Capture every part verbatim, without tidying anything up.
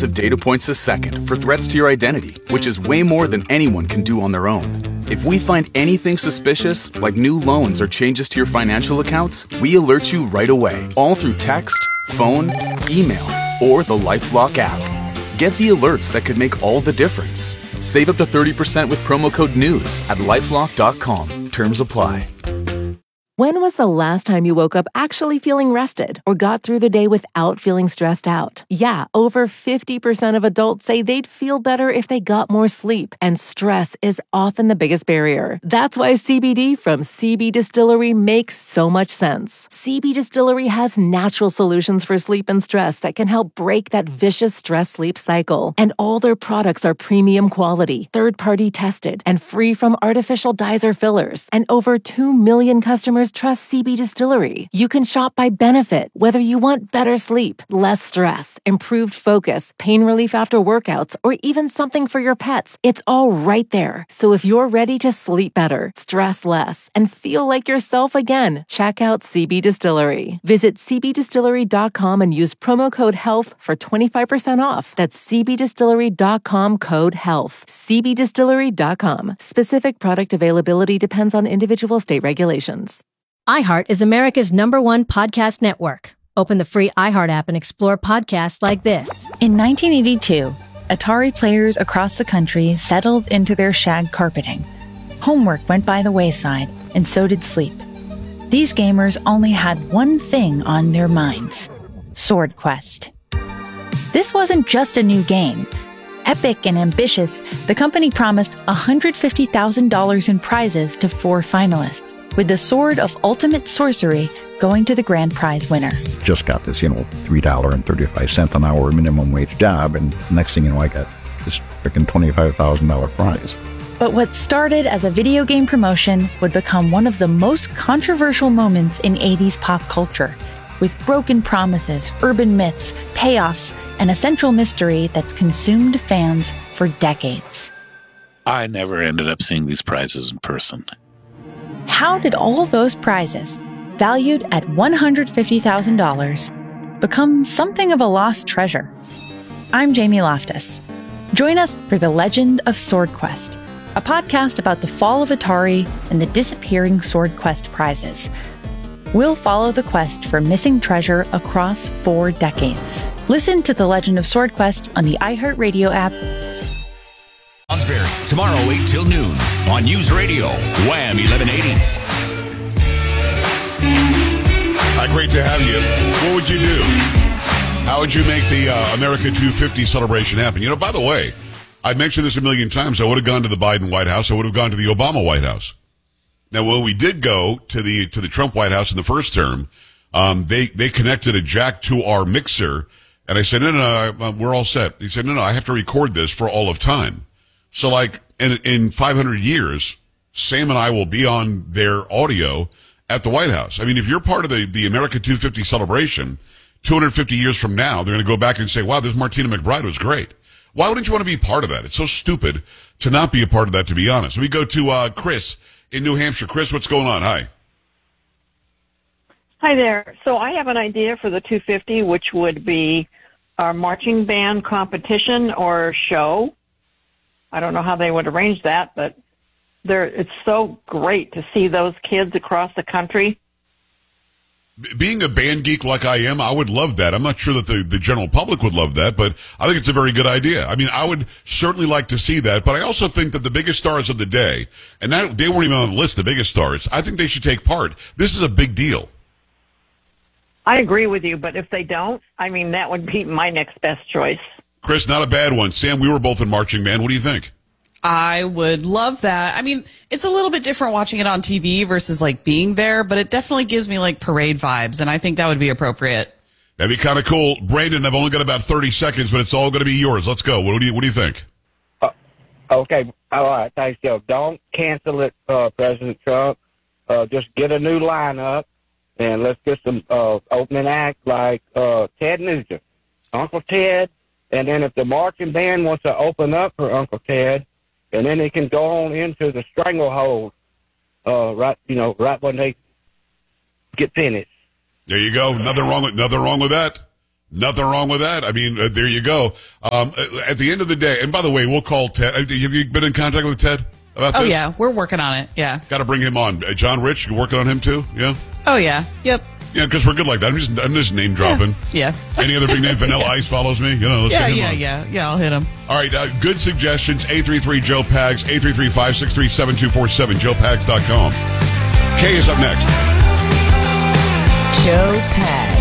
of data points a second for threats to your identity, which is way more than anyone can do on their own. If we find anything suspicious, like new loans or changes to your financial accounts, we alert you right away, all through text, phone, email, or the LifeLock app. Get the alerts that could make all the difference. Save up to thirty percent with promo code NEWS at lifelock dot com. Terms apply. When was the last time you woke up actually feeling rested or got through the day without feeling stressed out? Yeah, over fifty percent of adults say they'd feel better if they got more sleep, and stress is often the biggest barrier. That's why C B D from C B Distillery makes so much sense. C B Distillery has natural solutions for sleep and stress that can help break that vicious stress-sleep cycle. And all their products are premium quality, third-party tested, and free from artificial dyes or fillers. And over two million customers trust C B Distillery. You can shop by benefit, whether you want better sleep, less stress, improved focus, pain relief after workouts, or even something for your pets. It's all right there. So if you're ready to sleep better, stress less, and feel like yourself again, check out C B Distillery. Visit c b distillery dot com and use promo code HEALTH for twenty-five percent off. That's c b distillery dot com code HEALTH. c b distillery dot com. Specific product availability depends on individual state regulations. iHeart is America's number one podcast network. Open the free iHeart app and explore podcasts like this. In nineteen eighty-two, Atari players across the country settled into their shag carpeting. Homework went by the wayside, and so did sleep. These gamers only had one thing on their minds: Sword Quest. This wasn't just a new game. Epic and ambitious, the company promised one hundred fifty thousand dollars in prizes to four finalists, with the Sword of Ultimate Sorcery going to the grand prize winner. Just got this, you know, three dollars and thirty-five cents an hour minimum wage job, and next thing you know, I got this freaking twenty-five thousand dollars prize. But what started as a video game promotion would become one of the most controversial moments in eighties pop culture, with broken promises, urban myths, payoffs, and a central mystery that's consumed fans for decades. I never ended up seeing these prizes in person. How did all those prizes, valued at one hundred fifty thousand dollars, become something of a lost treasure? I'm Jamie Loftus. Join us for The Legend of Sword Quest, a podcast about the fall of Atari and the disappearing Sword Quest prizes. We'll follow the quest for missing treasure across four decades. Listen to The Legend of Sword Quest on the iHeartRadio app. Osbury, tomorrow eight till noon on News Radio, Wham eleven eighty. Hi, great to have you. What would you do? How would you make the uh, America two fifty celebration happen? You know, by the way, I've mentioned this a million times. I would have gone to the Biden White House. I would have gone to the Obama White House. Now, when we did go to the to the Trump White House in the first term, um, they they connected a jack to our mixer, and I said, no, no, no, we're all set. He said, no, no, I have to record this for all of time. So, like, in in five hundred years, Sam and I will be on their audio at the White House. I mean, if you're part of the, the America two fifty celebration, two hundred fifty years from now, they're going to go back and say, wow, this Martina McBride was great. Why wouldn't you want to be part of that? It's so stupid to not be a part of that, to be honest. We go to uh, Chris in New Hampshire. Chris, what's going on? Hi. Hi there. So I have an idea for the two fifty, which would be our marching band competition or show. I don't know how they would arrange that, but there, it's so great to see those kids across the country. Being a band geek like I am, I would love that. I'm not sure that the, the general public would love that, but I think it's a very good idea. I mean, I would certainly like to see that, but I also think that the biggest stars of the day, and that, they weren't even on the list, the biggest stars, I think they should take part. This is a big deal. I agree with you, but if they don't, I mean, that would be my next best choice. Chris, not a bad one. Sam, we were both in marching band. What do you think? I would love that. I mean, it's a little bit different watching it on T V versus like being there, but it definitely gives me like parade vibes, and I think that would be appropriate. That'd be kind of cool. Brandon, I've only got about thirty seconds, but it's all going to be yours. Let's go. What do you What do you think? Uh, okay. All right. Thanks, Joe. Don't cancel it, uh, President Trump. Uh, just get a new lineup, and let's get some uh, opening act like uh, Ted Nugent, Uncle Ted, and then if the marching band wants to open up for Uncle Ted, and then they can go on into the stranglehold, uh, right, you know, right when they get finished. There you go. Nothing wrong with nothing wrong with that. Nothing wrong with that. I mean, uh, there you go. Um, at the end of the day, and by the way, we'll call Ted. Have you been in contact with Ted about oh, this? yeah. We're working on it. Yeah. Got to bring him on. Uh, John Rich, you working on him too? Yeah? Oh, yeah. Yep. Yeah, because we're good like that. I'm just, I'm just name dropping. Yeah. yeah. Any other big name? Vanilla Ice follows me. You know, let's yeah, get him yeah, on. yeah, yeah. I'll hit him. All right, uh, good suggestions. eight three three Joe Pags, eight three three, five six three, seven two four seven, joe pags dot com. Kay is up next. Joe Pags.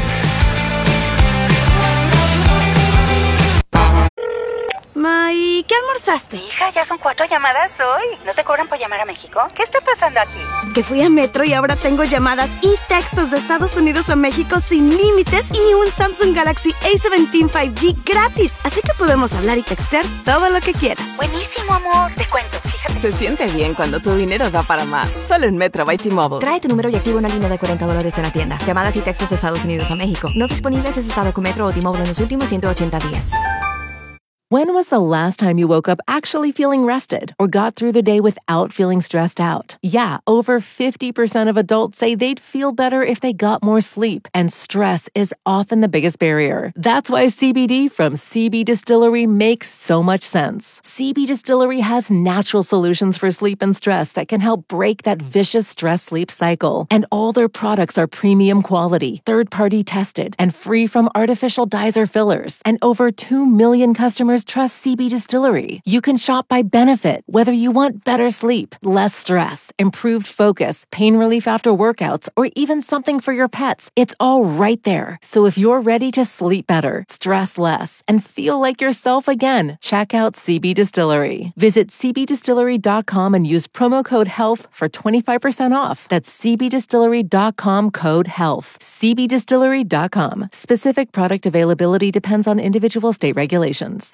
Ma, ¿y qué almorzaste? Hija, ya son cuatro llamadas hoy. ¿No te cobran por llamar a México? ¿Qué está pasando aquí? Que fui a Metro y ahora tengo llamadas y textos de Estados Unidos a México sin límites y un Samsung Galaxy A diecisiete cinco G gratis. Así que podemos hablar y textear todo lo que quieras. Buenísimo, amor. Te cuento, fíjate. Se siente bien cuando tu dinero da para más. Solo en Metro by T-Mobile. Trae tu número y activa una línea de cuarenta dólares en la tienda. Llamadas y textos de Estados Unidos a México. No disponibles si has estado con Metro o T-Mobile en los últimos ciento ochenta días. When was the last time you woke up actually feeling rested or got through the day without feeling stressed out? Yeah, over fifty percent of adults say they'd feel better if they got more sleep, and stress is often the biggest barrier. That's why C B D from C B Distillery makes so much sense. C B Distillery has natural solutions for sleep and stress that can help break that vicious stress-sleep cycle. And all their products are premium quality, third-party tested, and free from artificial dyes or fillers. And over two million customers trust C B Distillery. You can shop by benefit, whether you want better sleep, less stress, improved focus, pain relief after workouts, or even something for your pets. It's all right there. So if you're ready to sleep better, stress less, and feel like yourself again, check out C B Distillery. Visit c b distillery dot com and use promo code HEALTH for twenty-five percent off. That's c b distillery dot com code HEALTH. c b distillery dot com. Specific product availability depends on individual state regulations.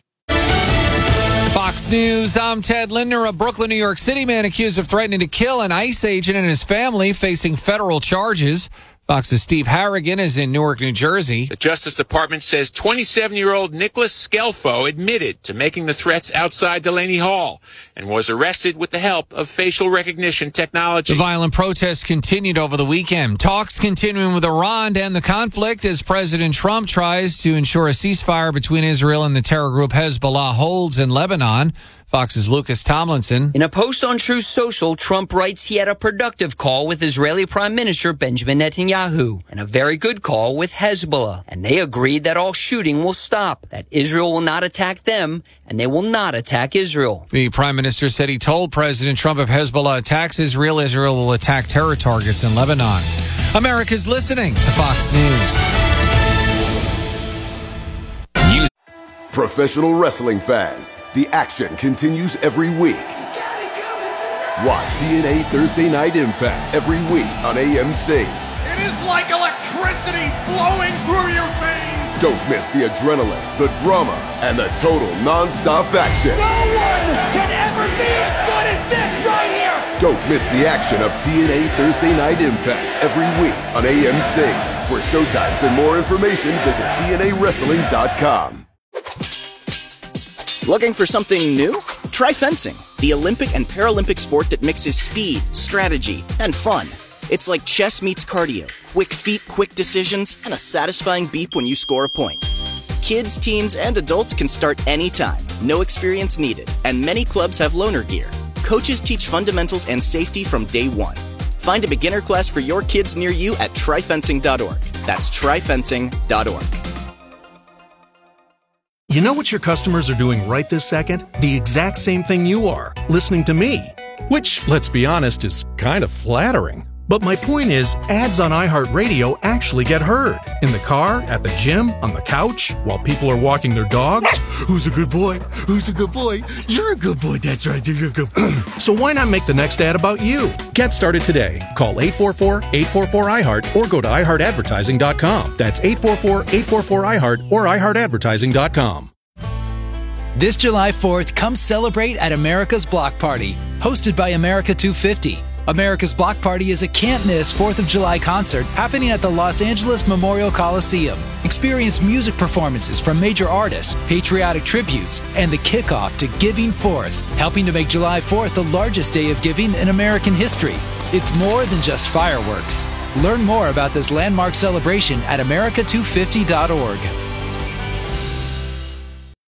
Fox News, I'm Ted Linder. A Brooklyn, New York City man accused of threatening to kill an ICE agent and his family facing federal charges. Fox's Steve Harrigan is in Newark, New Jersey. The Justice Department says twenty-seven-year-old Nicholas Scelfo admitted to making the threats outside Delaney Hall and was arrested with the help of facial recognition technology. The violent protests continued over the weekend. Talks continuing with Iran to end the conflict as President Trump tries to ensure a ceasefire between Israel and the terror group Hezbollah holds in Lebanon. Fox's Lucas Tomlinson. In a post on Truth Social, Trump writes he had a productive call with Israeli Prime Minister Benjamin Netanyahu and a very good call with Hezbollah. And they agreed that all shooting will stop, that Israel will not attack them, and they will not attack Israel. The Prime Minister said he told President Trump if Hezbollah attacks Israel, Israel will attack terror targets in Lebanon. America's listening to Fox News. Professional wrestling fans, the action continues every week. Watch T N A Thursday Night Impact every week on A M C. It is like electricity flowing through your veins. Don't miss the adrenaline, the drama, and the total non-stop action. No one can ever be as good as this right here. Don't miss the action of T N A Thursday Night Impact every week on A M C. For showtimes and more information, visit T N A wrestling dot com. Looking for something new? Try fencing, the Olympic and Paralympic sport that mixes speed, strategy, and fun. It's like chess meets cardio, quick feet, quick decisions, and a satisfying beep when you score a point. Kids, teens, and adults can start anytime, no experience needed, and many clubs have loaner gear. Coaches teach fundamentals and safety from day one. Find a beginner class for your kids near you at try fencing dot org. That's try fencing dot org. You know what your customers are doing right this second? The exact same thing you are, listening to me. Which, let's be honest, is kind of flattering. But my point is, ads on iHeartRadio actually get heard. In the car, at the gym, on the couch, while people are walking their dogs. Who's a good boy? Who's a good boy? You're a good boy, that's right, you're a good boy. So why not make the next ad about you? Get started today. Call eight four four, eight four four, I heart or go to i heart advertising dot com. That's eight four four, eight four four, I heart or i heart advertising dot com. This July fourth, come celebrate at America's Block Party, hosted by America two fifty. America's Block Party is a can't-miss fourth of July concert happening at the Los Angeles Memorial Coliseum. Experience music performances from major artists, patriotic tributes, and the kickoff to Giving Fourth, helping to make July fourth the largest day of giving in American history. It's more than just fireworks. Learn more about this landmark celebration at america two fifty dot org.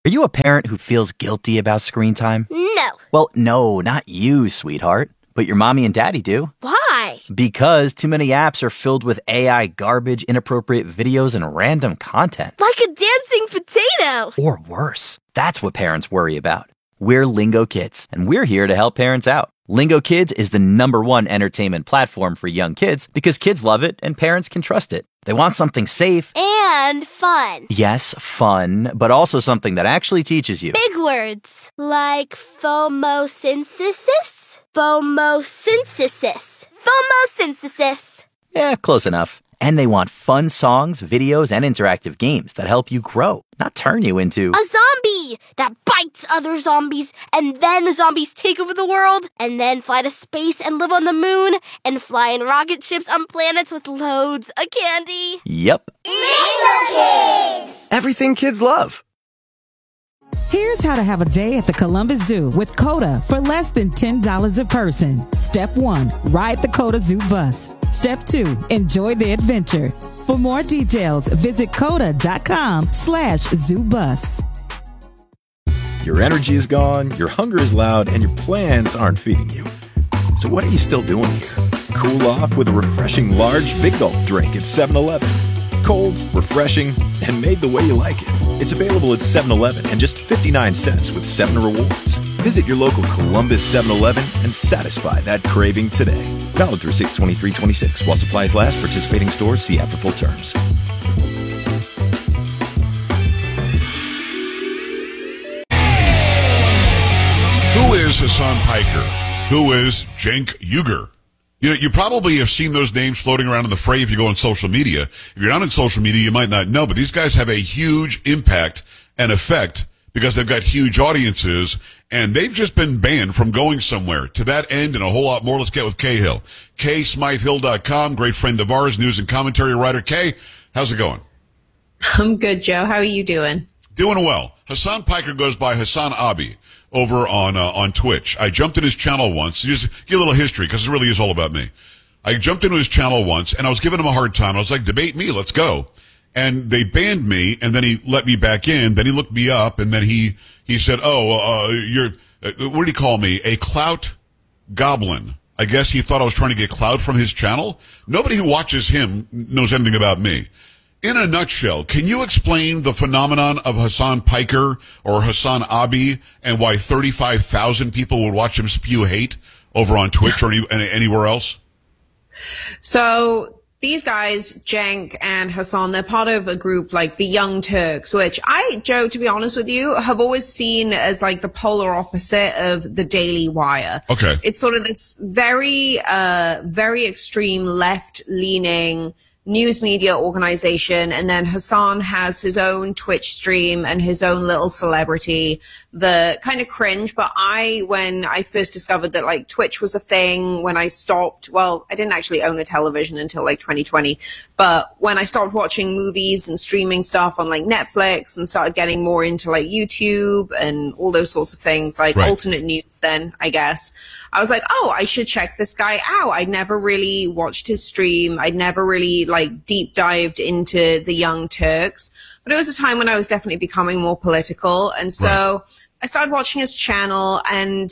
Are you a parent who feels guilty about screen time? No. Well, no, not you, sweetheart. But your mommy and daddy do. Why? Because too many apps are filled with A I garbage, inappropriate videos, and random content. Like a dancing potato. Or worse. That's what parents worry about. We're Lingo Kids, and we're here to help parents out. Lingo Kids is the number one entertainment platform for young kids because kids love it and parents can trust it. They want something safe. And fun. Yes, fun, but also something that actually teaches you. Big words. Like phomosynthesis? Phomosynthesis. Phomosynthesis. Yeah, close enough. And they want fun songs, videos, and interactive games that help you grow, not turn you into a zombie that bites other zombies, and then the zombies take over the world, and then fly to space and live on the moon, and fly in rocket ships on planets with loads of candy. Yep. Lingo Kids! Everything kids love. Here's how to have a day at the Columbus Zoo with CODA for less than ten dollars a person. Step one, ride the CODA Zoo bus. Step two, enjoy the adventure. For more details, visit coda.com slash zoo bus. Your energy is gone, your hunger is loud, and your plans aren't feeding you. So what are you still doing here? Cool off with a refreshing large Big Gulp drink at seven eleven. Cold, refreshing, and made the way you like it. It's available at seven eleven and just fifty-nine cents with seven rewards. Visit your local Columbus seven eleven and satisfy that craving today. Valid through six twenty-three twenty-six. While supplies last, participating stores see app for full terms. Who is Hassan Piker? Who is Cenk Uygur? You know, you probably have seen those names floating around in the fray if you go on social media. If you're not on social media, you might not know, but these guys have a huge impact and effect because they've got huge audiences, and they've just been banned from going somewhere. To that end and a whole lot more, let's get with Kay Hill. Kay Smythe Hill dot com, great friend of ours, news and commentary writer. Kay, how's it going? I'm good, Joe. How are you doing? Doing well. Hassan Piker goes by Hassan Abi over on uh, on Twitch. I jumped in his channel once. Just give a little history because it really is all about me. I jumped into his channel once and I was giving him a hard time. I was like, debate me, let's go. And they banned me, and then he let me back in. Then he looked me up, and then he he said, "Oh, uh, you're uh, what did he call me? A clout goblin." I guess he thought I was trying to get clout from his channel. Nobody who watches him knows anything about me. In a nutshell, can you explain the phenomenon of Hassan Piker or Hassan Abi and why thirty-five thousand people would watch him spew hate over on Twitch or any, anywhere else? So these guys, Cenk and Hassan, they're part of a group like the Young Turks, which I, Joe, to be honest with you, have always seen as like the polar opposite of the Daily Wire. Okay. It's sort of this very, uh, very extreme left-leaning news media organization, and then Hassan has his own Twitch stream and his own little celebrity, the kind of cringe. But I, when I first discovered that like Twitch was a thing, when I stopped, well, I didn't actually own a television until like twenty twenty, but when I stopped watching movies and streaming stuff on like Netflix and started getting more into like YouTube and all those sorts of things, like right. alternate news then, I guess, I was like, oh, I should check this guy out. I'd never really watched his stream. I'd never really like deep dived into the Young Turks, but it was a time when I was definitely becoming more political. And so right. I started watching his channel, and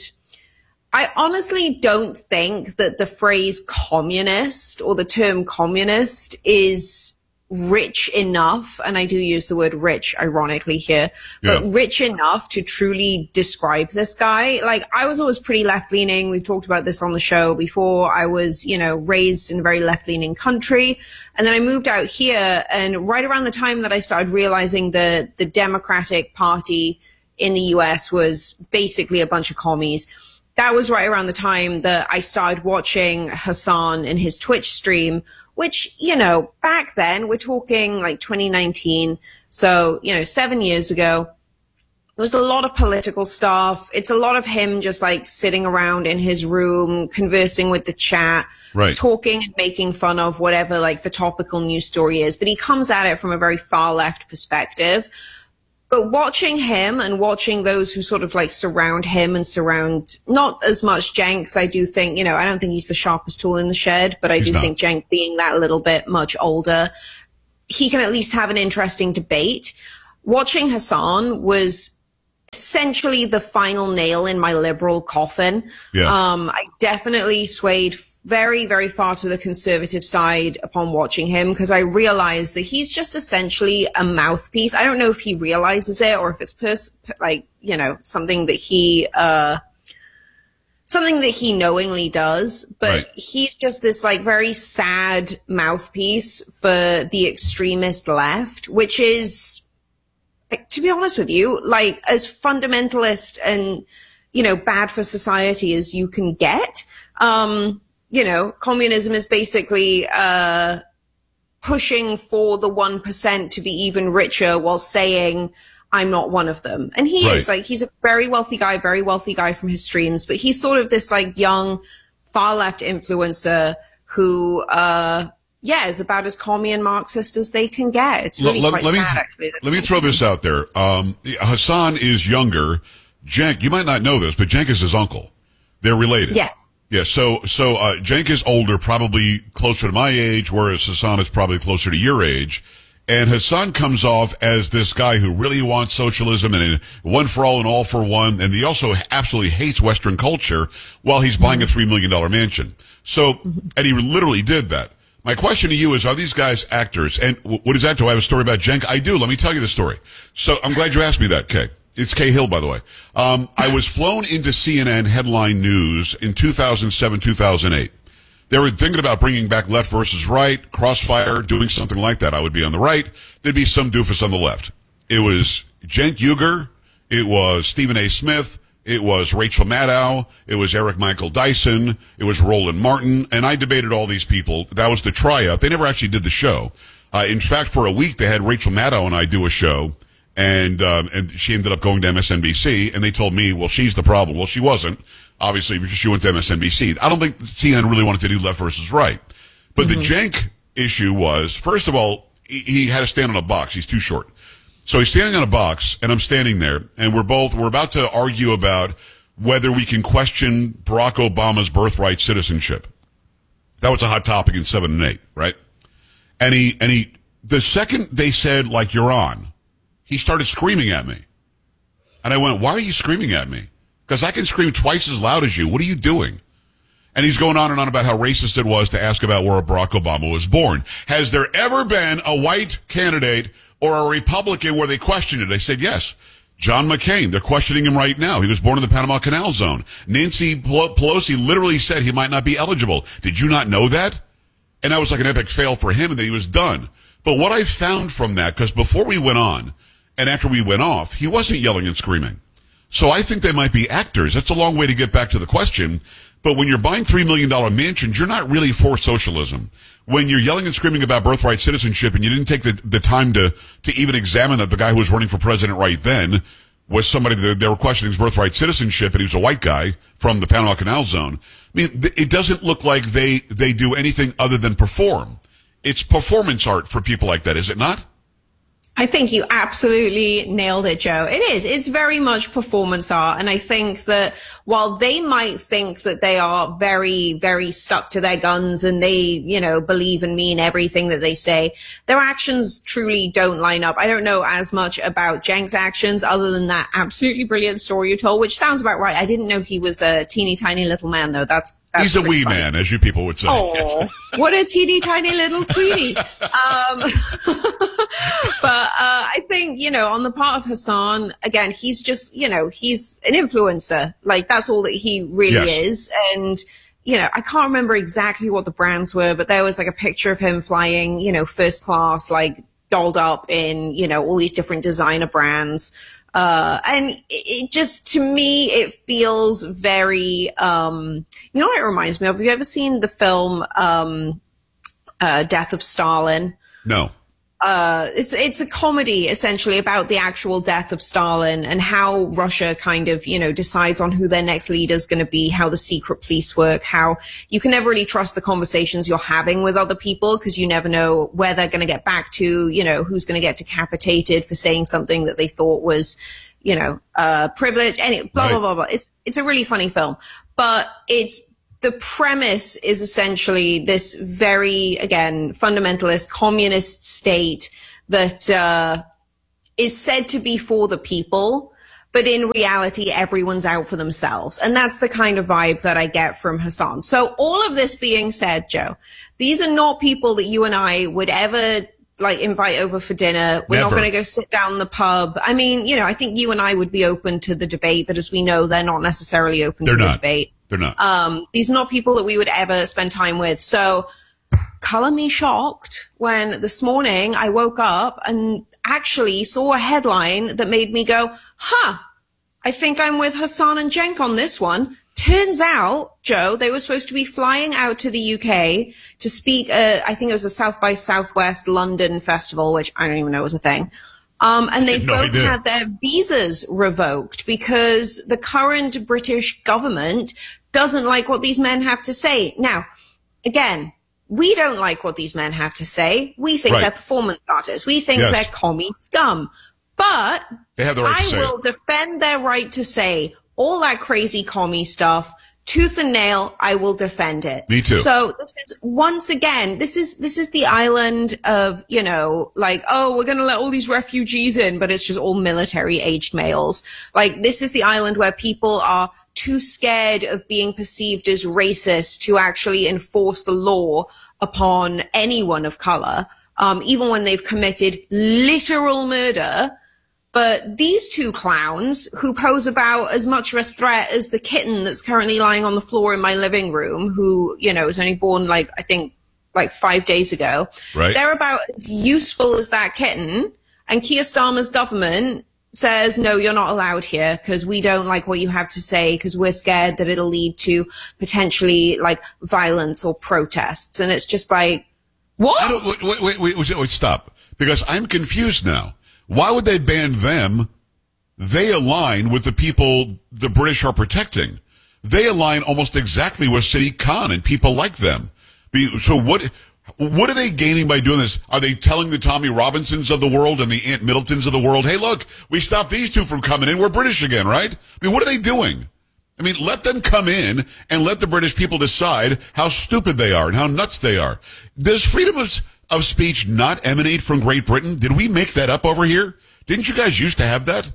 I honestly don't think that the phrase communist or the term communist is rich enough, and I do use the word rich ironically here, yeah. but rich enough to truly describe this guy. Like, I was always pretty left-leaning. We've talked about this on the show before. I was, you know, raised in a very left-leaning country. And then I moved out here, and right around the time that I started realizing that the Democratic Party in the U S was basically a bunch of commies, that was right around the time that I started watching Hassan and his Twitch stream, which, you know, back then, we're talking like twenty nineteen, so, you know, seven years ago, there was a lot of political stuff. It's a lot of him just like sitting around in his room, conversing with the chat, right. talking and making fun of whatever like the topical news story is. But he comes at it from a very far left perspective. But watching him and watching those who sort of like surround him and surround not as much Cenk, I do think, you know, I don't think he's the sharpest tool in the shed, but I he's do not. think Cenk being that little bit much older, he can at least have an interesting debate. Watching Hassan was essentially the final nail in my liberal coffin. Yeah. Um, I definitely swayed very, very far to the conservative side upon watching him because I realized that he's just essentially a mouthpiece. I don't know if he realizes it or if it's pers- like, you know, something that he, uh, something that he knowingly does, but right. he's just this like very sad mouthpiece for the extremist left, which is, to be honest with you, like as fundamentalist and, you know, bad for society as you can get. Um, you know, communism is basically, uh, pushing for the one percent to be even richer while saying, I'm not one of them. And he right. is like, he's a very wealthy guy, very wealthy guy from his streams, but he's sort of this like young far left influencer who, uh, yeah, is about as commie and Marxist as they can get. It's really let, quite let sad, me, actually. Let me throw this out there. Um, Hassan is younger. Cenk, you might not know this, but Cenk is his uncle. They're related. Yes. Yeah, so, so, uh, Cenk is older, probably closer to my age, whereas Hassan is probably closer to your age. And Hassan comes off as this guy who really wants socialism and one for all and all for one. And he also absolutely hates Western culture while he's buying mm-hmm. a three million dollars mansion. So, and he literally did that. My question to you is, are these guys actors? And what is that? Do I have a story about Cenk? I do. Let me tell you the story. So I'm glad you asked me that, Kay. It's Kay Hill, by the way. Um, I was flown into C N N headline news in two thousand seven, two thousand eight. They were thinking about bringing back left versus right, crossfire, doing something like that. I would be on the right. There'd be some doofus on the left. It was Cenk Uygur. It was Stephen A. Smith. It was Rachel Maddow. It was Eric Michael Dyson. It was Roland Martin. And I debated all these people. That was the tryout. They never actually did the show. Uh, in fact, for a week, they had Rachel Maddow and I do a show. And, um, and she ended up going to M S N B C. And they told me, well, she's the problem. Well, she wasn't, obviously, because she went to M S N B C. I don't think C N N really wanted to do left versus right. But mm-hmm. the Cenk issue was, first of all, he, he had to stand on a box. He's too short. So he's standing on a box, and I'm standing there, and we're both, we're about to argue about whether we can question Barack Obama's birthright citizenship. That was a hot topic in seven and eight, right? And he, and he, the second they said, like, you're on, he started screaming at me. And I went, why are you screaming at me? Because I can scream twice as loud as you. What are you doing? And he's going on and on about how racist it was to ask about where Barack Obama was born. Has there ever been a white candidate or a Republican where they questioned it? I said, yes. John McCain, they're questioning him right now. He was born in the Panama Canal Zone. Nancy Pelosi literally said he might not be eligible. Did you not know that? And that was like an epic fail for him, and then he was done. But what I found from that, because before we went on and after we went off, he wasn't yelling and screaming. So I think they might be actors. That's a long way to get back to the question. But when you're buying three million dollars mansions, you're not really for socialism. When you're yelling and screaming about birthright citizenship and you didn't take the, the time to, to even examine that the guy who was running for president right then was somebody that they were questioning his birthright citizenship, and he was a white guy from the Panama Canal Zone. I mean, it doesn't look like they, they do anything other than perform. It's performance art for people like that, is it not? I think you absolutely nailed it, Joe. It is. It's very much performance art. And I think that while they might think that they are very, very stuck to their guns and they, you know, believe and mean everything that they say, their actions truly don't line up. I don't know as much about Cenk's actions other than that absolutely brilliant story you told, which sounds about right. I didn't know he was a teeny tiny little man, though. That's That's He's a wee funny. man, as you people would say. Oh, what a teeny tiny little sweetie. Um, but uh, I think, you know, on the part of Hassan, again, he's just, you know, he's an influencer. Like, that's all that he really yes. is. And, you know, I can't remember exactly what the brands were, but there was like a picture of him flying, you know, first class, like dolled up in, you know, all these different designer brands. Uh, and it, it just, to me, it feels very, um, you know what it reminds me of? Have you ever seen the film, um, uh, Death of Stalin? No. Uh, it's, it's a comedy essentially about the actual death of Stalin and how Russia kind of, you know, decides on who their next leader is going to be, how the secret police work, how you can never really trust the conversations you're having with other people because you never know where they're going to get back to, you know, who's going to get decapitated for saying something that they thought was, you know, uh, privilege, and blah, right. blah, blah, blah. It's, it's a really funny film, but it's, the premise is essentially this very, again, fundamentalist communist state that uh, is said to be for the people, but in reality, everyone's out for themselves. And that's the kind of vibe that I get from Hassan. So all of this being said, Joe, these are not people that you and I would ever like invite over for dinner. We're Never. not going to go sit down in the pub. I mean, you know, I think you and I would be open to the debate, but as we know, they're not necessarily open They're to not. the debate. They're not. Um, these are not people that we would ever spend time with. So color me shocked when this morning I woke up and actually saw a headline that made me go, huh, I think I'm with Hassan and Cenk on this one. Turns out, Joe, they were supposed to be flying out to the U K to speak, uh, I think it was a South by Southwest London festival, which I don't even know was a thing. Um, and they No both idea. had their visas revoked because the current British government doesn't like what these men have to say. Now, again, we don't like what these men have to say. We think Right. they're performance artists. We think Yes. they're commie scum. But They have the right I to say will it. defend their right to say all that crazy commie stuff. Tooth and nail, I will defend it. Me too. So this is, once again, this is, this is the island of, you know, like, oh, we're going to let all these refugees in, but it's just all military aged males. Like, this is the island where people are too scared of being perceived as racist to actually enforce the law upon anyone of color, um, even when they've committed literal murder. But these two clowns, who pose about as much of a threat as the kitten that's currently lying on the floor in my living room, who, you know, was only born, like, I think, like five days ago. Right. They're about as useful as that kitten. And Keir Starmer's government says, no, you're not allowed here because we don't like what you have to say because we're scared that it'll lead to potentially, like, violence or protests. And it's just like, what? I don't, wait, wait, wait, wait, wait, wait, stop. Because I'm confused now. Why would they ban them? They align with the people the British are protecting. They align almost exactly with Sadiq Khan and people like them. Be- So what, what are they gaining by doing this? Are they telling the Tommy Robinsons of the world and the Ant Middletons of the world, hey, look, we stopped these two from coming in. We're British again, right? I mean, what are they doing? I mean, let them come in and let the British people decide how stupid they are and how nuts they are. Does freedom of, of speech not emanate from Great Britain? Did we make that up over here? Didn't you guys used to have that?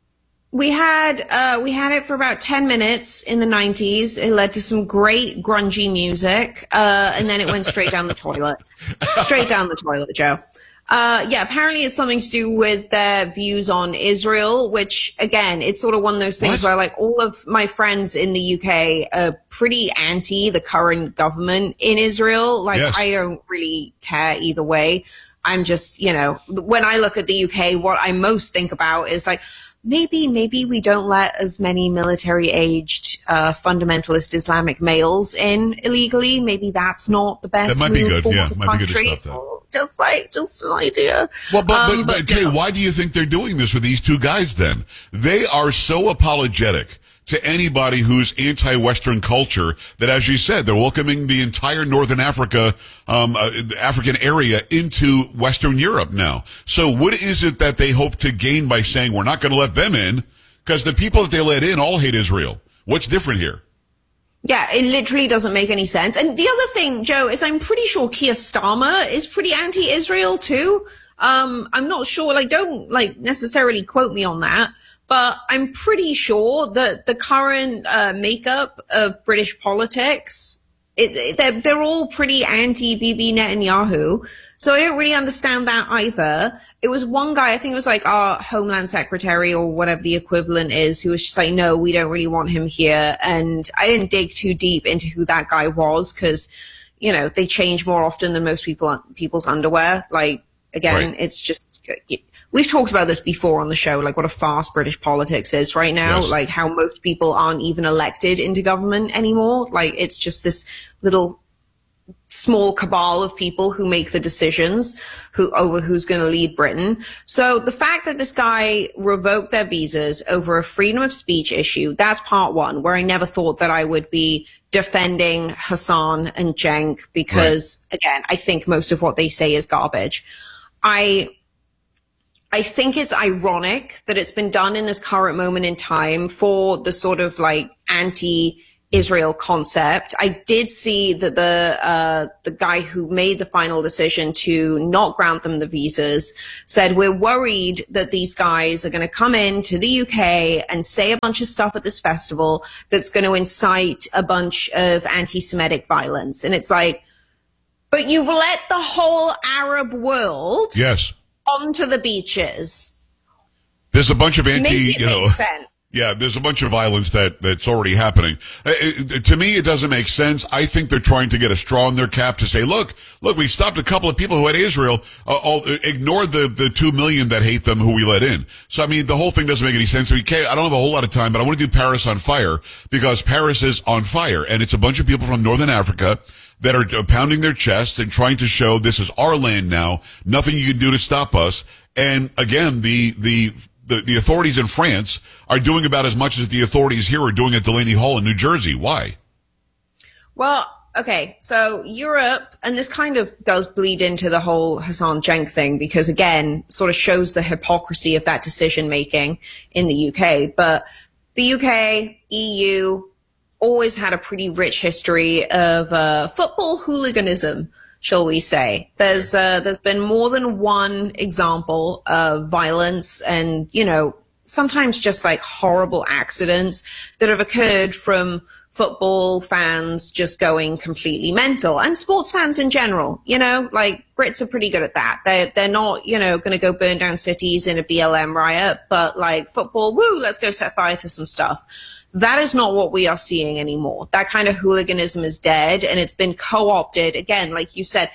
We had, uh, we had it for about ten minutes in the nineties. It led to some great grungy music. Uh, and then it went straight down the toilet. Straight down the toilet, Joe. Uh, yeah, apparently it's something to do with their views on Israel, which again, it's sort of one of those things where like all of my friends in the U K are pretty anti the current government in Israel. Like Yes. I don't really care either way. I'm just, you know, when I look at the U K, what I most think about is like, maybe, maybe we don't let as many military-aged uh, fundamentalist Islamic males in illegally. Maybe that's not the best That might be move good. for Yeah, the might be good to country. stop that. Just like, just an idea. Well, but, Um, but, but, Kay, why do you think they're doing this with these two guys then? They are so apologetic to anybody who's anti-Western culture that, as you said, they're welcoming the entire Northern Africa, um, uh, African area into Western Europe now. So what is it that they hope to gain by saying we're not going to let them in? Because the people that they let in all hate Israel. What's different here? Yeah, it literally doesn't make any sense. And the other thing, Joe, is I'm pretty sure Keir Starmer is pretty anti-Israel too. Um, I'm not sure, like, don't, like, necessarily quote me on that, but I'm pretty sure that the current, uh, makeup of British politics, it, it, they're, they're all pretty anti-Bibi Netanyahu. So I don't really understand that either. It was one guy, I think it was like our Homeland Secretary or whatever the equivalent is, who was just like, no, we don't really want him here. And I didn't dig too deep into who that guy was because, you know, they change more often than most people, people's underwear. Like, again, Right. it's just, we've talked about this before on the show, like what a fast British politics is right now, Yes. like how most people aren't even elected into government anymore. Like it's just this little small cabal of people who make the decisions who over who's going to lead Britain. So the fact that this guy revoked their visas over a freedom of speech issue, that's part one, where I never thought that I would be defending Hassan and Cenk because, right. again, I think most of what they say is garbage. I I think it's ironic that it's been done in this current moment in time for the sort of like anti Israel concept. I did see that the uh the guy who made the final decision to not grant them the visas said, we're worried that these guys are going to come into the U K and say a bunch of stuff at this festival that's going to incite a bunch of anti-Semitic violence. And it's like, but you've let the whole Arab world yes. onto the beaches. There's a bunch of anti, Make it you know, make sense. yeah, there's a bunch of violence that, that's already happening. Uh, it, to me, it doesn't make sense. I think they're trying to get a straw in their cap to say, look, look, we stopped a couple of people who had Israel, uh, all, uh, ignored the, the two million that hate them who we let in. So, I mean, the whole thing doesn't make any sense. I mean, I don't have a whole lot of time, but I want to do Paris on fire because Paris is on fire and it's a bunch of people from Northern Africa that are pounding their chests and trying to show this is our land now. Nothing you can do to stop us. And again, the, the, the, the authorities in France are doing about as much as the authorities here are doing at Delaney Hall in New Jersey. Why? Well, okay. So Europe, and this kind of does bleed into the whole Hassan Cenk thing because again, sort of shows the hypocrisy of that decision making in the U K. But the U K, E U, always had a pretty rich history of uh, football hooliganism, shall we say. There's uh, there's been more than one example of violence and, you know, sometimes just like horrible accidents that have occurred from football fans just going completely mental and sports fans in general. You know, like Brits are pretty good at that. They're, they're not, you know, going to go burn down cities in a B L M riot, but like football, woo, let's go set fire to some stuff. That is not what we are seeing anymore. That kind of hooliganism is dead and it's been co-opted. Again, like you said,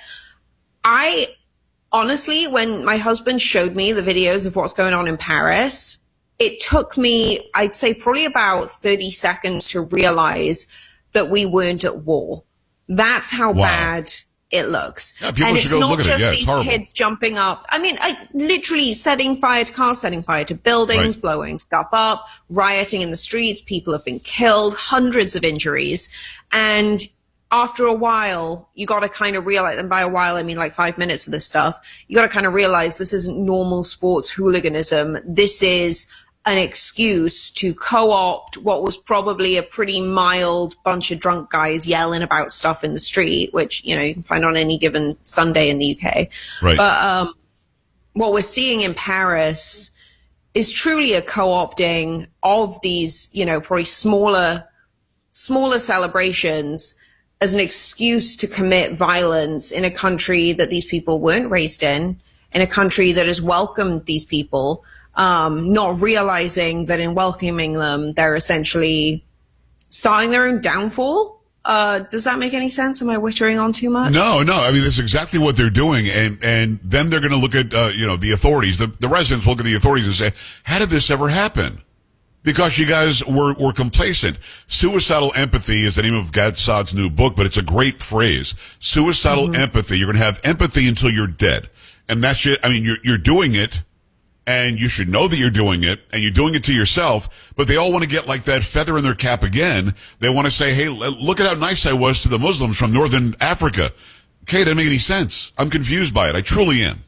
I honestly, when my husband showed me the videos of what's going on in Paris, it took me, I'd say probably about thirty seconds to realize that we weren't at war. That's how wow. bad it looks. Yeah, people and should it's go not look at just it. Yeah, these it's horrible. kids jumping up. I mean, I, literally setting fire to cars, setting fire to buildings, right. blowing stuff up, rioting in the streets. People have been killed, hundreds of injuries. And after a while, you got to kind of realize, and by a while, I mean like five minutes of this stuff, you got to kind of realize this isn't normal sports hooliganism. This is an excuse to co-opt what was probably a pretty mild bunch of drunk guys yelling about stuff in the street, which, you know, you can find on any given Sunday in the U K. Right. But um, what we're seeing in Paris is truly a co-opting of these, you know, probably smaller, smaller celebrations as an excuse to commit violence in a country that these people weren't raised in, in a country that has welcomed these people. Um, not realizing that in welcoming them, they're essentially starting their own downfall. Uh, does that make any sense? Am I wittering on too much? No, no. I mean, that's exactly what they're doing. And, and then they're going to look at, uh, you know, the authorities. The, the residents look at the authorities and say, how did this ever happen? Because you guys were, were complacent. Suicidal empathy is the name of Gad Saad's new book, but it's a great phrase. Suicidal mm-hmm. empathy. You're going to have empathy until you're dead. And that's it. I mean, you're, you're doing it. And you should know that you're doing it, and you're doing it to yourself, but they all want to get like that feather in their cap again. They want to say, hey, look at how nice I was to the Muslims from Northern Africa. Okay, it doesn't make any sense. I'm confused by it. I truly am.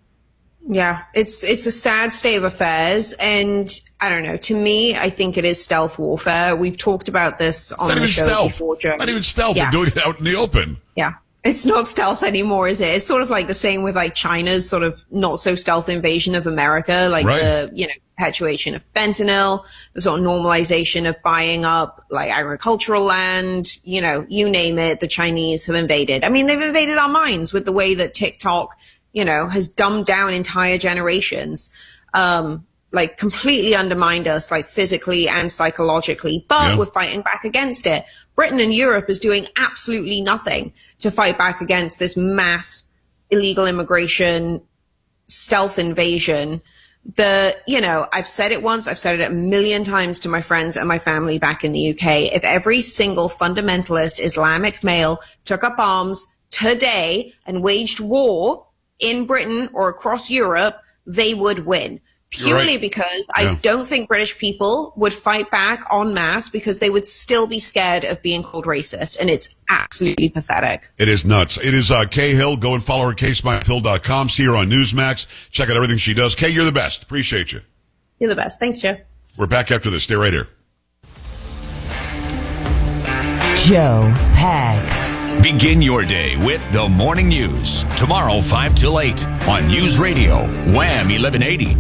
Yeah, it's it's a sad state of affairs, and I don't know. To me, I think it is stealth warfare. We've talked about this on Not the even show stealth. before, Joe. Not even stealth. Yeah. They're doing it out in the open. Yeah. It's not stealth anymore, is it? It's sort of like the same with like China's sort of not so stealth invasion of America, like right. the, you know, perpetuation of fentanyl, the sort of normalization of buying up like agricultural land, you know, you name it, the Chinese have invaded. I mean, they've invaded our minds with the way that TikTok, you know, has dumbed down entire generations, um, like completely undermined us, like physically and psychologically, but yeah. we're fighting back against it. Britain and Europe is doing absolutely nothing to fight back against this mass illegal immigration, stealth invasion. The, you know, I've said it once, I've said it a million times to my friends and my family back in the U K. If every single fundamentalist Islamic male took up arms today and waged war in Britain or across Europe, they would win. Purely right. because yeah. I don't think British people would fight back en masse because they would still be scared of being called racist. And it's absolutely pathetic. It is nuts. It is uh, Kay Hill. Go and follow her, Kay Smythe Hill dot com. See her on Newsmax. Check out everything she does. Kay, you're the best. Appreciate you. You're the best. Thanks, Joe. We're back after this. Stay right here. Joe Pags. Begin your day with the morning news. Tomorrow, five till eight on News Radio, Wham eleven eighty.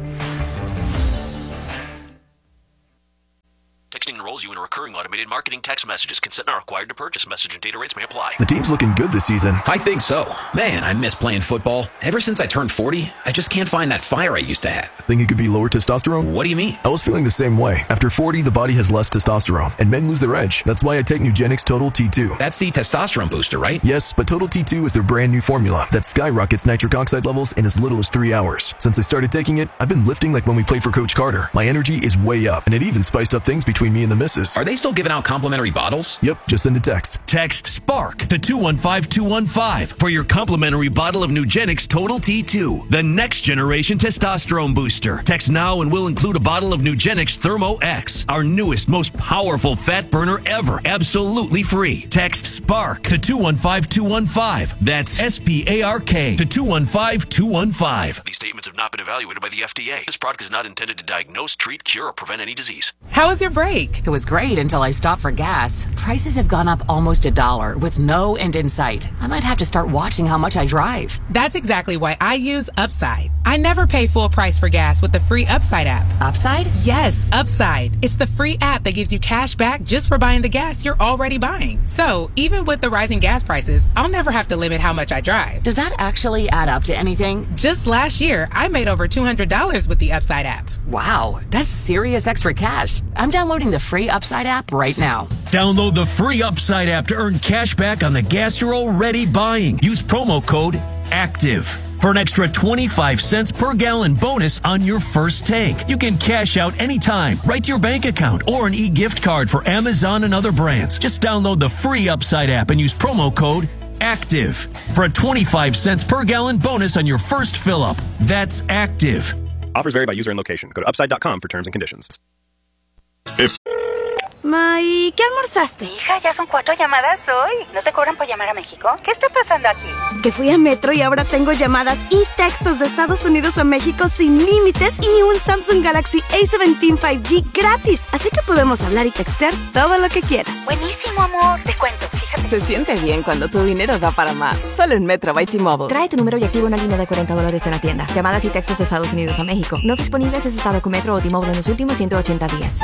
Texting enrolls you in a recurring automated marketing text messages. Consent not required to purchase. Message and data rates may apply. The team's looking good this season. I think so. Man, I miss playing football. Ever since I turned forty, I just can't find that fire I used to have. Think it could be lower testosterone? What do you mean? I was feeling the same way. After forty, the body has less testosterone, and men lose their edge. That's why I take Nugenix Total T two. That's the testosterone booster, right? Yes, but Total T two is their brand new formula that skyrockets nitric oxide levels in as little as three hours. Since I started taking it, I've been lifting like when we played for Coach Carter. My energy is way up, and it even spiced up things between me and the missus. Are they still giving out complimentary bottles? Yep, just send a text. Text SPARK to two one five two one five for your complimentary bottle of Nugenix Total T two, the next generation testosterone booster. Text now and we'll include a bottle of Nugenix Thermo X, our newest, most powerful fat burner ever, absolutely free. Text SPARK to two one five two one five. That's S P A R K to two one five two one five. These statements have not been evaluated by the F D A. This product is not intended to diagnose, treat, cure, or prevent any disease. How was your break? It was great until I stopped for gas. Prices have gone up almost a dollar with no end in sight. I might have to start watching how much I drive. That's exactly why I use Upside. I never pay full price for gas with the free Upside app. Upside? Yes, Upside. It's the free app that gives you cash back just for buying the gas you're already buying. So, even with the rising gas prices, I'll never have to limit how much I drive. Does that actually add up to anything? Just last year, I made over two hundred dollars with the Upside app. Wow, that's serious extra cash. I'm downloading the free Upside app right now. Download the free Upside app to earn cash back on the gas you're already buying. Use promo code ACTIVE for an extra twenty-five cents per gallon bonus on your first tank. You can cash out anytime, right to your bank account, or an e-gift card for Amazon and other brands. Just download the free Upside app and use promo code ACTIVE for a twenty-five cents per gallon bonus on your first fill-up. That's ACTIVE. Offers vary by user and location. Go to upside dot com for terms and conditions. If... Ma, ¿y qué almorzaste? Hija, ya son cuatro llamadas hoy. ¿No te cobran por llamar a México? ¿Qué está pasando aquí? Que fui a Metro y ahora tengo llamadas y textos de Estados Unidos a México sin límites y un Samsung Galaxy A diecisiete cinco G gratis. Así que podemos hablar y textear todo lo que quieras. Buenísimo, amor. Te cuento, fíjate. Se siente bien cuando tu dinero da para más. Solo en Metro by T-Mobile. Trae tu número y activa una línea de cuarenta dólares en la tienda. Llamadas y textos de Estados Unidos a México. No disponibles en estado con Metro o T-Mobile en los últimos ciento ochenta días.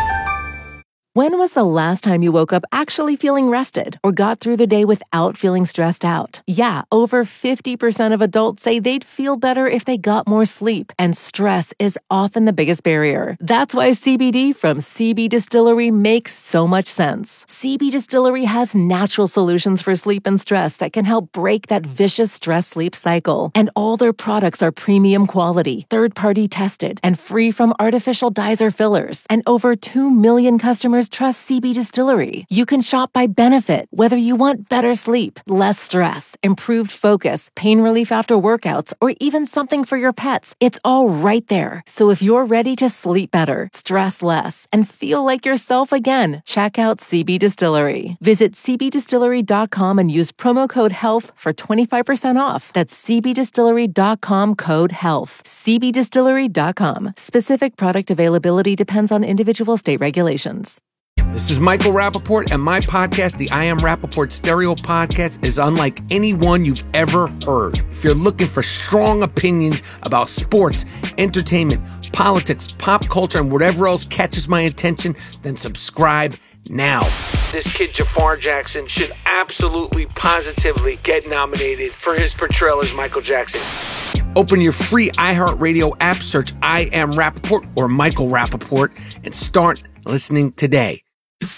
When was the last time you woke up actually feeling rested or got through the day without feeling stressed out? Yeah, over fifty percent of adults say they'd feel better if they got more sleep, and stress is often the biggest barrier. That's why C B D from C B Distillery makes so much sense. C B Distillery has natural solutions for sleep and stress that can help break that vicious stress-sleep cycle. And all their products are premium quality, third-party tested, and free from artificial dyes or fillers. And over two million customers trust C B Distillery. You can shop by benefit, whether you want better sleep, less stress, improved focus, pain relief after workouts, or even something for your pets. It's all right there. So if you're ready to sleep better, stress less, and feel like yourself again, check out C B Distillery. Visit c b distillery dot com and use promo code HEALTH for twenty-five percent off. That's c b distillery dot com code HEALTH. c b distillery dot com. Specific product availability depends on individual state regulations. This is Michael Rappaport, and my podcast, the I Am Rappaport Stereo Podcast, is unlike any one you've ever heard. If you're looking for strong opinions about sports, entertainment, politics, pop culture, and whatever else catches my attention, then subscribe now. This kid, Jafar Jackson, should absolutely, positively get nominated for his portrayal as Michael Jackson. Open your free iHeartRadio app, search I Am Rappaport or Michael Rappaport, and start listening today.